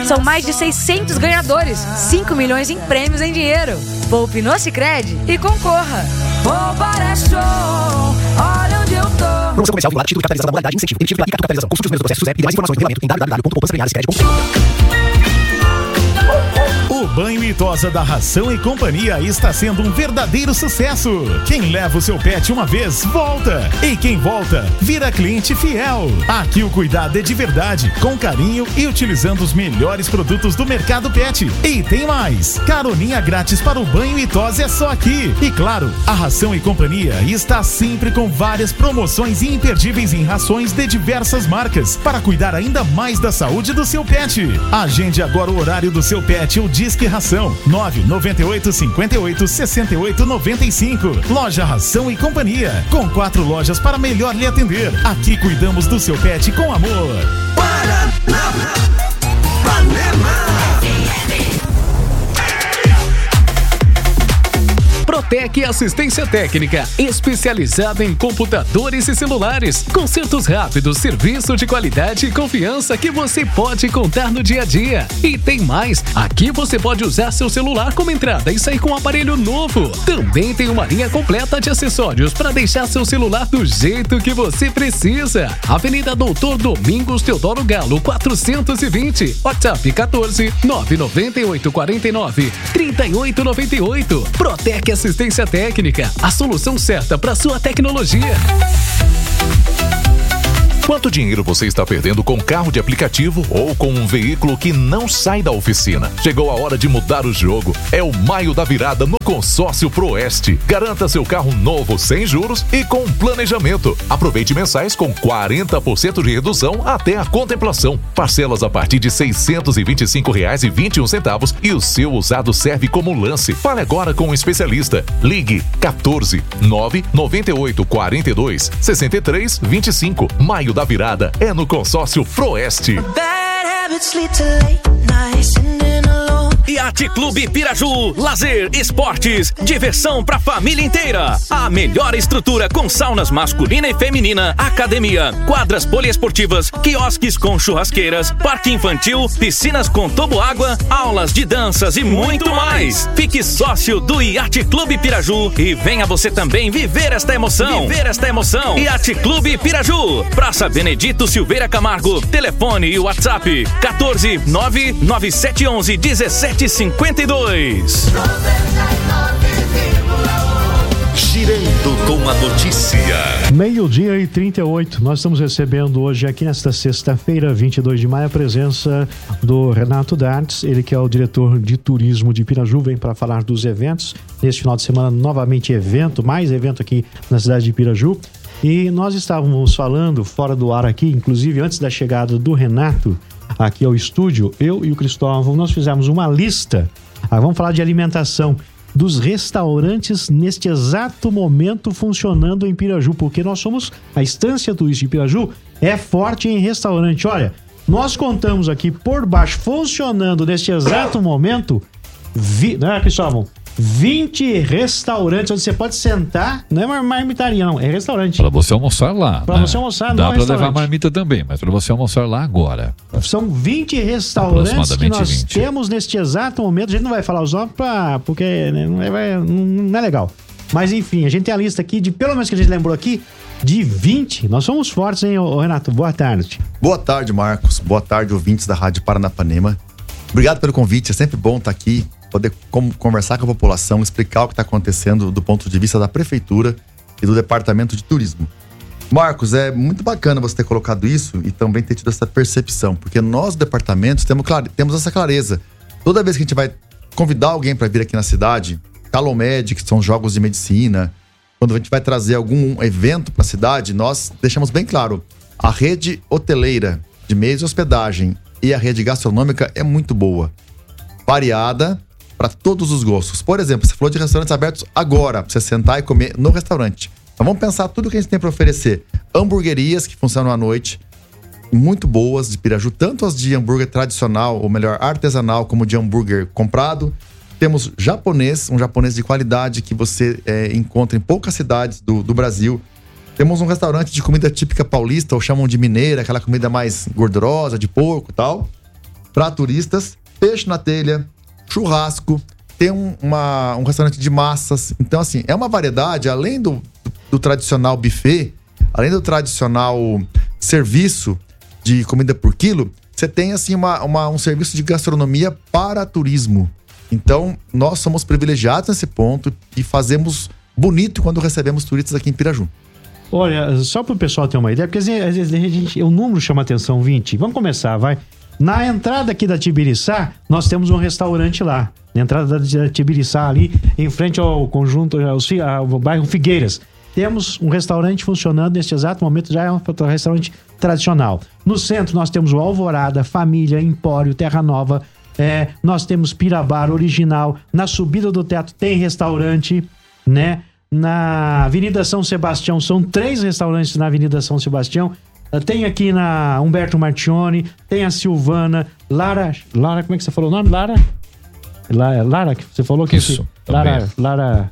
São mais de 600 ganhadores, 5 milhões em prêmios em dinheiro. Poupe no Sicredi e concorra. Poupar é show, olha onde eu tô. Promoção comercial vinculada, título de capitalização da modalidade de incentivo. Emitido pela ICA Capitalização. Consulte os primeiros processos e mais informações no regulamento em www.poupançasemilares.com. O Banho e Tosa da Ração e Companhia está sendo um verdadeiro sucesso. Quem leva o seu pet uma vez, volta. E quem volta, vira cliente fiel. Aqui o cuidado é de verdade, com carinho e utilizando os melhores produtos do mercado pet. E tem mais, caroninha grátis para o Banho e Tosa é só aqui. E claro, a Ração e Companhia está sempre com várias promoções imperdíveis em rações de diversas marcas, para cuidar ainda mais da saúde do seu pet. Agende agora o horário do seu pet ou Disque Ração 998 58 68 95. Loja Ração e Companhia, com 4 lojas para melhor lhe atender. Aqui cuidamos do seu pet com amor. Protec Assistência Técnica, especializada em computadores e celulares. Consertos rápidos, serviço de qualidade e confiança que você pode contar no dia a dia. E tem mais, aqui você pode usar seu celular como entrada e sair com um aparelho novo. Também tem uma linha completa de acessórios para deixar seu celular do jeito que você precisa. Avenida Doutor Domingos Teodoro Galo, 420. WhatsApp 14 998 49 38 98. Protec Assistência Técnica, a solução certa para sua tecnologia. Quanto dinheiro você está perdendo com carro de aplicativo ou com um veículo que não sai da oficina? Chegou a hora de mudar o jogo. É o Maio da Virada no Consórcio Proeste. Garanta seu carro novo sem juros e com planejamento. Aproveite mensais com 40% de redução até a contemplação. Parcelas a partir de R$ 625,21 e o seu usado serve como lance. Fale agora com um especialista. Ligue 14 998 42 63 25. Maio da Virada é no Consórcio Proeste. Yacht Clube Piraju, lazer, esportes, diversão pra família inteira. A melhor estrutura com saunas masculina e feminina, academia, quadras poliesportivas, quiosques com churrasqueiras, parque infantil, piscinas com toboágua, aulas de danças e muito mais. Fique sócio do Yacht Clube Piraju e venha você também viver esta emoção. Yacht Clube Piraju, Praça Benedito Silveira Camargo, telefone e WhatsApp 14 99711 1752. Girando com a notícia. 12:38. Nós estamos recebendo hoje aqui nesta sexta-feira, 22 de maio, a presença do Renato Dartes, ele que é o diretor de turismo de Piraju, vem para falar dos eventos. Neste final de semana, novamente mais evento aqui na cidade de Piraju. E nós estávamos falando fora do ar aqui, inclusive antes da chegada do Renato aqui ao estúdio, eu e o Cristóvão, nós fizemos uma lista, vamos falar de alimentação, dos restaurantes neste exato momento funcionando em Piraju, porque nós somos, a Estância Turística de Piraju é forte em restaurante. Olha, nós contamos aqui por baixo, funcionando neste exato momento, não é, Cristóvão? 20 restaurantes onde você pode sentar, não é uma marmitaria não, é restaurante. Para você almoçar lá. Para você almoçar, dá não é para levar marmita também, mas para você almoçar lá agora. São 20 restaurantes que nós temos neste exato momento. A gente não vai falar os nomes porque não é legal. Mas enfim, a gente tem a lista aqui de, pelo menos que a gente lembrou aqui, de 20. Nós somos fortes, hein, Renato? Boa tarde. Boa tarde, Marcos. Boa tarde, ouvintes da Rádio Paranapanema. Obrigado pelo convite, é sempre bom estar aqui, poder conversar com a população, explicar o que está acontecendo do ponto de vista da Prefeitura e do Departamento de Turismo. Marcos, é muito bacana você ter colocado isso e também ter tido essa percepção, porque nós, departamentos, temos essa clareza. Toda vez que a gente vai convidar alguém para vir aqui na cidade, Calomed, que são jogos de medicina, quando a gente vai trazer algum evento para a cidade, nós deixamos bem claro, a rede hoteleira de meios de hospedagem e a rede gastronômica é muito boa, variada, para todos os gostos. Por exemplo, você falou de restaurantes abertos agora, para você sentar e comer no restaurante. Então vamos pensar tudo que a gente tem para oferecer. Hamburguerias que funcionam à noite, muito boas de Piraju, tanto as de hambúrguer tradicional, ou melhor, artesanal, como de hambúrguer comprado. Temos um japonês de qualidade que você encontra em poucas cidades do Brasil. Temos um restaurante de comida típica paulista, ou chamam de mineira, aquela comida mais gordurosa, de porco e tal. para turistas, peixe na telha, churrasco, tem um restaurante de massas. Então, assim, é uma variedade, além do tradicional buffet, além do tradicional serviço de comida por quilo, você tem, assim, um serviço de gastronomia para turismo. Então, nós somos privilegiados nesse ponto e fazemos bonito quando recebemos turistas aqui em Piraju. Olha, só para o pessoal ter uma ideia, porque às vezes o número chama atenção, 20. Vamos começar, vai. Na entrada aqui da Tibiriçá, nós temos um restaurante lá. Na entrada da Tibiriçá, ali, em frente ao conjunto, ao bairro Figueiras. Temos um restaurante funcionando neste exato momento, já é um restaurante tradicional. No centro, nós temos o Alvorada, Família, Empório, Terra Nova. Nós temos Pirabar original. Na subida do teto tem restaurante, né? Na Avenida São Sebastião, são 3 restaurantes na Avenida São Sebastião. Tem aqui na Humberto Martione, tem a Silvana, Lara, como é que você falou o nome? Lara, que você falou que isso. Lara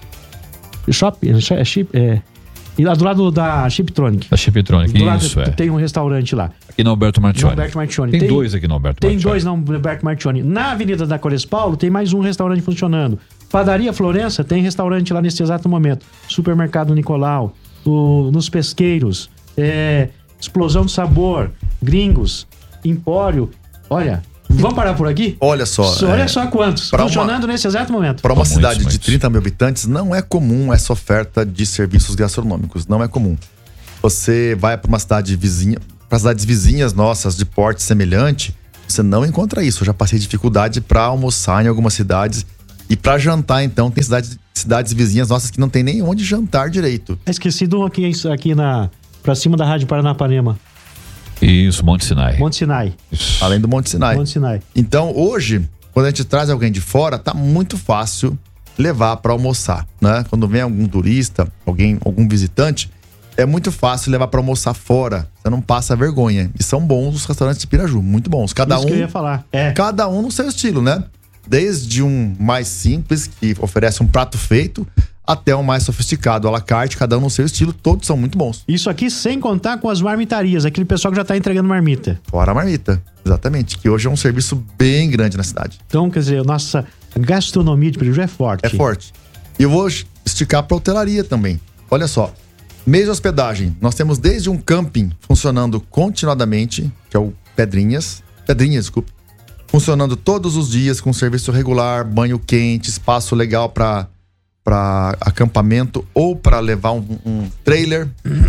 e lá do lado da Chiptronic. Da Chiptronic, isso, tem um restaurante lá. Aqui no Humberto Martione. Tem 2 aqui no Humberto Martione. Tem 2 no Humberto Martione. Na Avenida da Cores Paulo, tem mais um restaurante funcionando. Padaria Florença tem restaurante lá nesse exato momento. Supermercado Nicolau, nos Pesqueiros, Explosão do Sabor, Gringos, Empório. Olha, vamos parar por aqui? Olha só. Olha só quantos funcionando nesse exato momento. Para uma cidade de 30 mil habitantes, não é comum essa oferta de serviços gastronômicos. Não é comum. Você vai para uma cidade vizinha, para cidades vizinhas nossas de porte semelhante, você não encontra isso. Eu já passei dificuldade para almoçar em algumas cidades. E para jantar, então, tem cidades vizinhas nossas que não tem nem onde jantar direito. Esquecido aqui pra cima da Rádio Paranapanema. Isso, Monte Sinai. Monte Sinai. Isso. Além do Monte Sinai. Monte Sinai. Então, hoje, quando a gente traz alguém de fora, tá muito fácil levar para almoçar, né? Quando vem algum turista, algum visitante, é muito fácil levar para almoçar fora. Você não passa vergonha. E são bons os restaurantes de Piraju, muito bons. Isso que eu ia falar. Cada um no seu estilo, né? Desde um mais simples, que oferece um prato feito, até um mais sofisticado, à la carte, cada um no seu estilo, todos são muito bons. Isso aqui sem contar com as marmitarias, aquele pessoal que já tá entregando marmita. Fora a marmita, exatamente, que hoje é um serviço bem grande na cidade. Então, quer dizer, nossa gastronomia de Piraju é forte. É forte. E eu vou esticar pra hotelaria também. Olha só, mês de hospedagem, nós temos desde um camping funcionando continuadamente, que é o Pedrinhas, funcionando todos os dias com serviço regular, banho quente, espaço legal para acampamento ou para levar um trailer,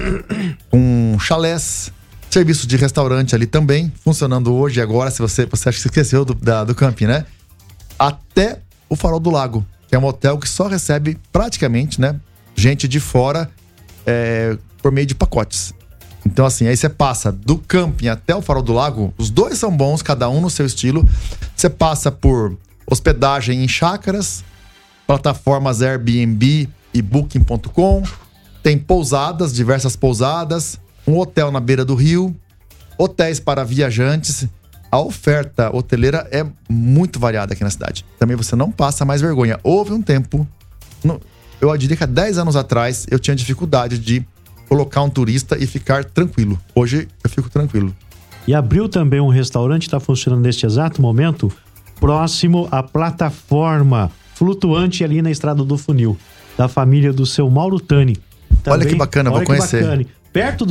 um chalés, serviço de restaurante ali também, funcionando hoje e agora, se você acha que se esqueceu do camping, né? Até o Farol do Lago, que é um hotel que só recebe praticamente, né, gente de fora por meio de pacotes. Então, assim, aí você passa do camping até o Farol do Lago, os dois são bons, cada um no seu estilo. Você passa por hospedagem em chácaras, plataformas Airbnb e Booking.com, tem pousadas, diversas pousadas, um hotel na beira do rio, hotéis para viajantes. A oferta hoteleira é muito variada aqui na cidade. Também você não passa mais vergonha. Houve um tempo, eu diria que há 10 anos atrás, eu tinha dificuldade de colocar um turista e ficar tranquilo. Hoje eu fico tranquilo. E abriu também um restaurante, está funcionando neste exato momento, próximo à plataforma flutuante ali na Estrada do Funil, da família do seu Mauro Tani. Também, olha que bacana, vou conhecer. Bacana. Perto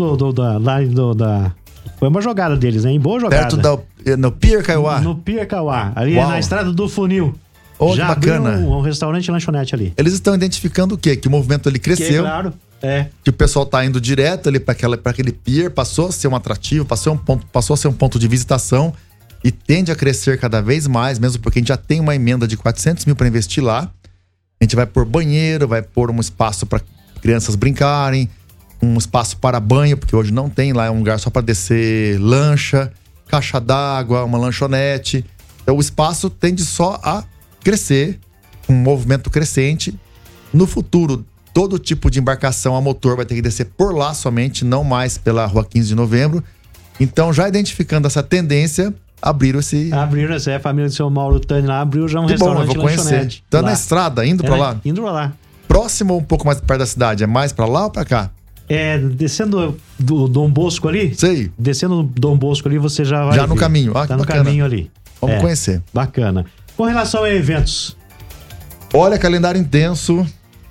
da foi uma jogada deles, hein? Boa jogada. Perto no Pier Kaiowá. No Pier Kaiowá, ali na Estrada do Funil. Oh, já que bacana. abriu um restaurante e lanchonete ali. Eles estão identificando o quê? Que o movimento ali cresceu. Claro. Que o pessoal tá indo direto ali para aquele pier, passou a ser um atrativo, passou a ser um ponto de visitação e tende a crescer cada vez mais, mesmo porque a gente já tem uma emenda de 400 mil para investir lá. A gente vai pôr banheiro, vai pôr um espaço para crianças brincarem, um espaço para banho, porque hoje não tem lá, é um lugar só para descer lancha, caixa d'água, uma lanchonete. Então o espaço tende só a crescer, um movimento crescente. No futuro, todo tipo de embarcação a motor vai ter que descer por lá somente, não mais pela Rua 15 de Novembro. Então, já identificando essa tendência, abriram a família do seu Mauro Tani lá, abriu já um restaurante. Bom, eu vou conhecer. Tá na estrada, indo pra lá? Indo pra lá. Próximo ou um pouco mais perto da cidade? É mais pra lá ou pra cá? Descendo do Dom Bosco ali? Sei. Descendo do Dom Bosco ali, você já vai Já no caminho. Tá no caminho ali. Vamos conhecer. Bacana. Com relação a eventos? Olha, calendário intenso.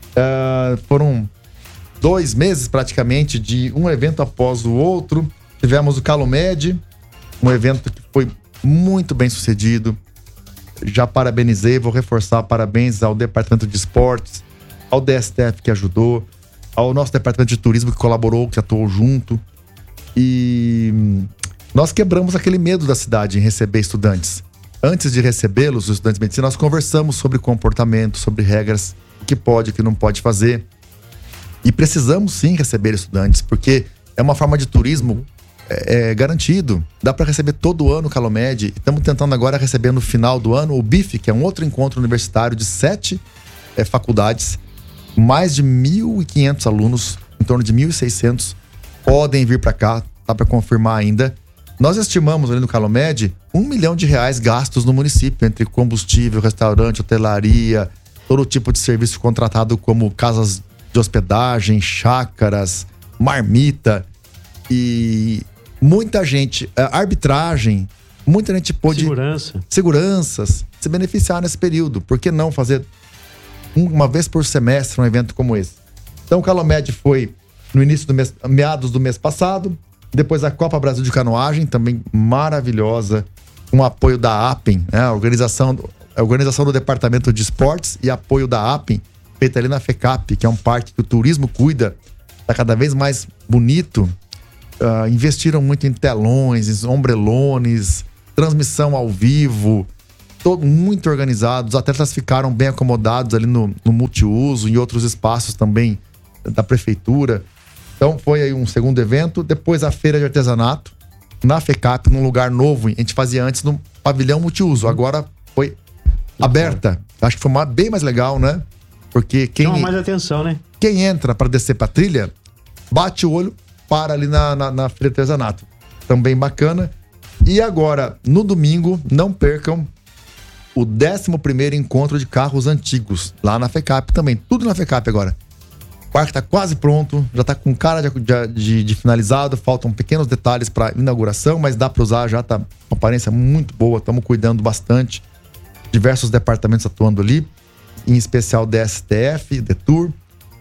Foram 2 meses praticamente de um evento após o outro. Tivemos o Calumed, um evento que foi muito bem sucedido. Já parabenizei, vou reforçar parabéns ao Departamento de Esportes, ao DSTF que ajudou, ao nosso Departamento de Turismo que colaborou, que atuou junto. E nós quebramos aquele medo da cidade em receber estudantes. Antes de recebê-los, os estudantes de medicina, nós conversamos sobre comportamento, sobre regras, o que pode, o que não pode fazer. E precisamos sim receber estudantes, porque é uma forma de turismo garantido. Dá para receber todo ano o Calumed. Estamos tentando agora receber no final do ano o BIF, que é um outro encontro universitário de 7 faculdades. Mais de 1.500 alunos, em torno de 1.600, podem vir para cá, tá para confirmar ainda. Nós estimamos ali no Calumed R$1 milhão gastos no município, entre combustível, restaurante, hotelaria, todo tipo de serviço contratado como casas de hospedagem, chácaras, marmita e muita gente, arbitragem, muita gente pôde... Seguranças, se beneficiar nesse período. Por que não fazer uma vez por semestre um evento como esse? Então o Calumed foi no início do mês, meados do mês passado. Depois a Copa Brasil de Canoagem, também maravilhosa, com apoio da APEN, né? A organização do Departamento de Esportes e apoio da APEN, feita ali na FECAP, que é um parque que o turismo cuida, está cada vez mais bonito. Investiram muito em telões, em ombrelones, transmissão ao vivo, muito organizados. Os atletas ficaram bem acomodados ali no multiuso, em outros espaços também da prefeitura. Então foi aí um segundo evento. Depois a feira de artesanato na FECAP, num lugar novo. A gente fazia antes no pavilhão multiuso, agora foi aberta. Acho que foi bem mais legal, né? Porque chama mais atenção, né? Quem entra para descer pra trilha, bate o olho, para ali na feira de artesanato. Também bacana. E agora, no domingo, não percam o 11º encontro de carros antigos, lá na FECAP também. Tudo na FECAP agora. O parque tá quase pronto, já tá com cara de finalizado, faltam pequenos detalhes para inauguração, mas dá para usar, já tá com aparência muito boa, estamos cuidando bastante. Diversos departamentos atuando ali, em especial DSTF, DETUR.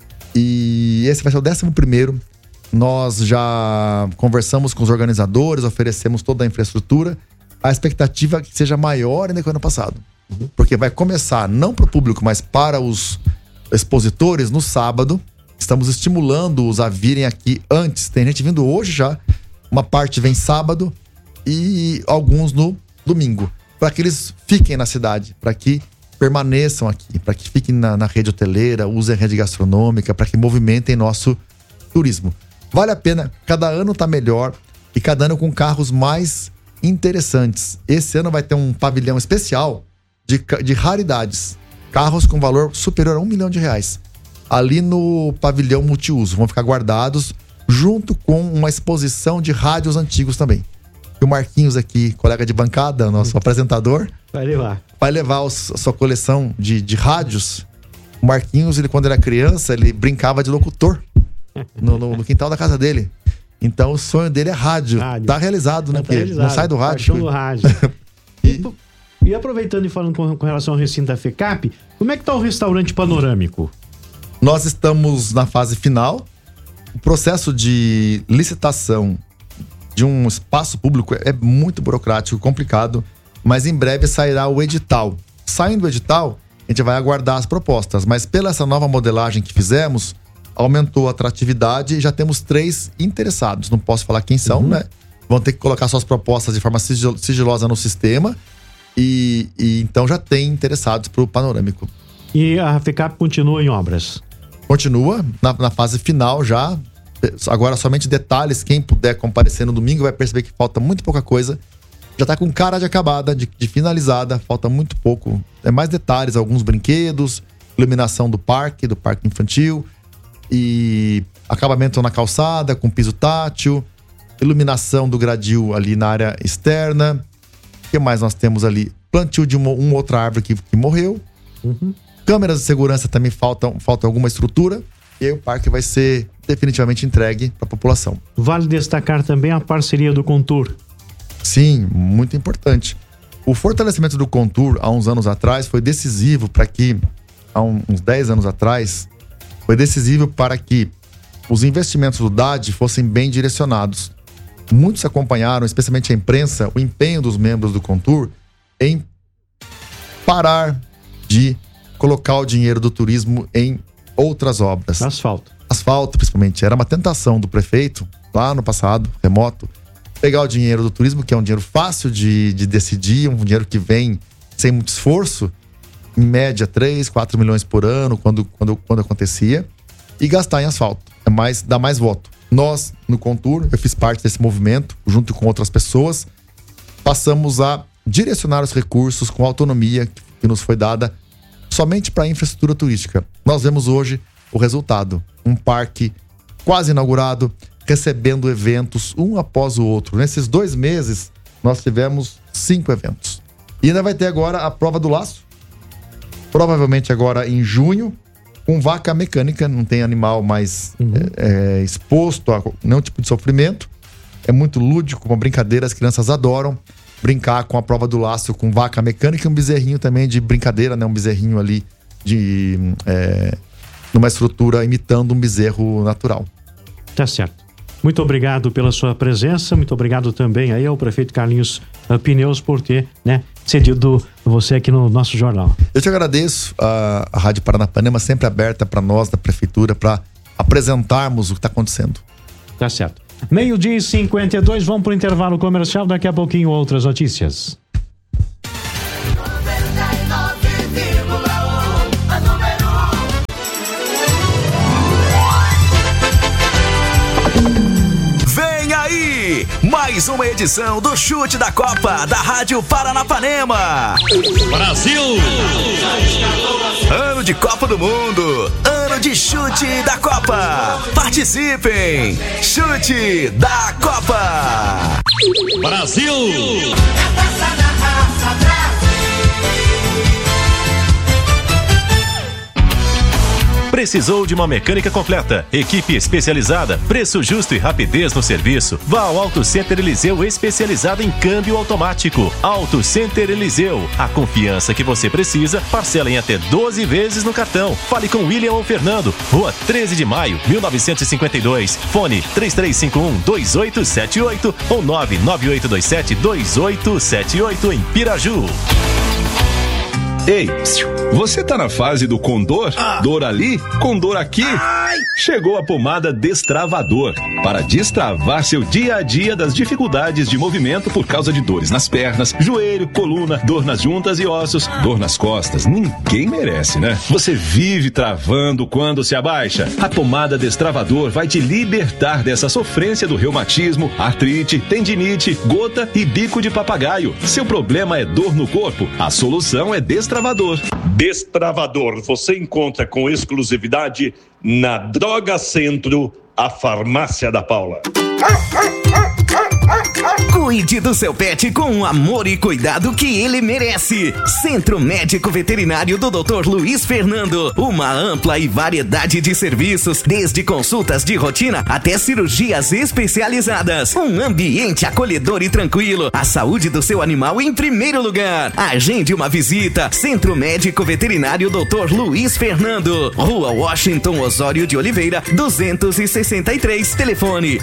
E esse vai ser o 11º. Nós já conversamos com os organizadores, oferecemos toda a infraestrutura. A expectativa é que seja maior ainda que o ano passado. Porque vai começar, não para o público, mas para os expositores no sábado. Estamos estimulando-os a virem aqui antes. Tem gente vindo hoje já. Uma parte vem sábado e alguns no domingo. Para que eles fiquem na cidade, para que permaneçam aqui, para que fiquem na rede hoteleira, usem a rede gastronômica, para que movimentem nosso turismo. Vale a pena, cada ano tá melhor e cada ano com carros mais interessantes. Esse ano vai ter um pavilhão especial de raridades. Carros com valor superior a R$1 milhão. Ali no pavilhão multiuso. Vão ficar guardados junto com uma exposição de rádios antigos também. E o Marquinhos aqui, colega de bancada, nosso apresentador, vai levar a sua coleção de rádios. O Marquinhos, quando era criança, ele brincava de locutor no quintal da casa dele. Então o sonho dele é rádio. Tá realizado, né? Porque não sai do rádio. Do rádio. E aproveitando e falando com relação ao recinto da FECAP, como é que tá o restaurante panorâmico? Nós estamos na fase final. O processo de licitação de um espaço público é muito burocrático, complicado, mas em breve sairá o edital. Saindo o edital, a gente vai aguardar as propostas, mas pela essa nova modelagem que fizemos, aumentou a atratividade e já temos 3 interessados. Não posso falar quem são, né? Vão ter que colocar suas propostas de forma sigilosa no sistema e então já tem interessados para o panorâmico. E a FECAP continua em obras? Continua na fase final já. Agora somente detalhes, quem puder comparecer no domingo vai perceber que falta muito pouca coisa. Já tá com cara de acabada, de finalizada, falta muito pouco. É mais detalhes, alguns brinquedos, iluminação do parque infantil e acabamento na calçada com piso tátil, iluminação do gradil ali na área externa. O que mais nós temos ali? Plantio de uma outra árvore que morreu. Câmeras de segurança também falta alguma estrutura. e aí o parque vai ser definitivamente entregue para a população. Vale destacar também a parceria do Contour. Sim, muito importante. O fortalecimento do Contour, há uns anos atrás, foi decisivo para que, há uns 10 anos atrás, foi decisivo para que os investimentos do DAD fossem bem direcionados. Muitos acompanharam, especialmente a imprensa, o empenho dos membros do Contour em parar de colocar o dinheiro do turismo em outras obras. Asfalto, principalmente. Era uma tentação do prefeito, lá no passado, remoto, pegar o dinheiro do turismo, que é um dinheiro fácil de decidir, um dinheiro que vem sem muito esforço, em média 3, 4 milhões por ano, quando acontecia, e gastar em asfalto. Dá mais voto. Nós, no Contour, eu fiz parte desse movimento, junto com outras pessoas, passamos a direcionar os recursos com a autonomia que nos foi dada somente para a infraestrutura turística. Nós vemos hoje o resultado. Um parque quase inaugurado, recebendo eventos um após o outro. Nesses 2 meses, nós tivemos 5 eventos. E ainda vai ter agora a prova do laço. Provavelmente agora em junho, com vaca mecânica. Não tem animal mais exposto a nenhum tipo de sofrimento. É muito lúdico, uma brincadeira. As crianças adoram brincar com a prova do laço com vaca mecânica e um bezerrinho também de brincadeira, né? Um bezerrinho ali numa estrutura imitando um bezerro natural. Tá certo. Muito obrigado pela sua presença, muito obrigado também aí ao prefeito Carlinhos Pneus por ter, cedido você aqui no nosso jornal. Eu te agradeço, a Rádio Paranapanema sempre aberta para nós da prefeitura, para apresentarmos o que está acontecendo. Tá certo. 12h52, vamos para o intervalo comercial, daqui a pouquinho outras notícias. Mais uma edição do Chute da Copa da Rádio Paranapanema. Brasil! Ano de Copa do Mundo, ano de Chute da Copa. Participem! Chute da Copa. Brasil! Precisou de uma mecânica completa, equipe especializada, preço justo e rapidez no serviço? Vá ao Auto Center Eliseu, especializado em câmbio automático. Auto Center Eliseu, a confiança que você precisa, parcela em até 12 vezes no cartão. Fale com William ou Fernando, Rua 13 de Maio, 1952, fone 3351-2878 ou 99827-2878 em Piraju. Ei, você tá na fase do condor? Dor ali, condor aqui? Chegou a pomada Destravador para destravar seu dia a dia das dificuldades de movimento por causa de dores nas pernas, joelho, coluna, dor nas juntas e ossos, dor nas costas. Ninguém merece, né? Você vive travando quando se abaixa. A pomada Destravador vai te libertar dessa sofrência do reumatismo, artrite, tendinite, gota e bico de papagaio. Seu problema é dor no corpo? A solução é Destravador. Destravador você encontra com exclusividade na Droga Centro, a farmácia da Paula. Cuide do seu pet com o amor e cuidado que ele merece. Centro Médico Veterinário do Dr. Luiz Fernando. Uma ampla e variedade de serviços, desde consultas de rotina até cirurgias especializadas. Um ambiente acolhedor e tranquilo. A saúde do seu animal em primeiro lugar. Agende uma visita. Centro Médico Veterinário Dr. Luiz Fernando. Rua Washington Osório de Oliveira, 263. Telefone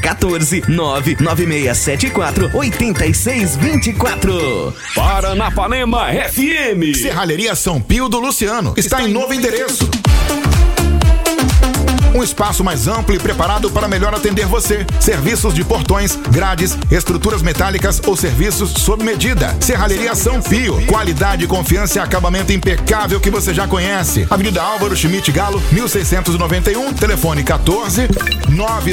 14-99674-8624. Paranapanema FM. Serralheria São Pio do Luciano está em novo endereço. Um espaço mais amplo e preparado para melhor atender você. Serviços de portões, grades, estruturas metálicas ou serviços sob medida. Serralheria São Pio. Qualidade, confiança e acabamento impecável que você já conhece. Avenida Álvaro Schmidt Galo, 1691. Telefone